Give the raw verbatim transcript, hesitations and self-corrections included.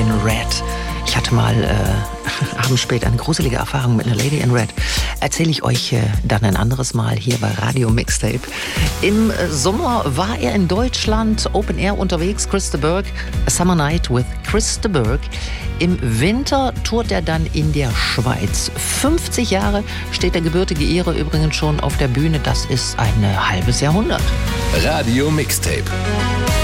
in Red. Ich hatte mal äh, abends spät eine gruselige Erfahrung mit einer Lady in Red. Erzähle ich euch äh, dann ein anderes Mal hier bei Radio Mixtape. Im äh, Sommer war er in Deutschland Open Air unterwegs, Chris de Burgh, A Summer Night with Chris de Burgh. Im Winter tourt er dann in der Schweiz. fünfzig Jahre steht der gebürtige Ire übrigens schon auf der Bühne. Das ist ein halbes Jahrhundert. Radio Mixtape.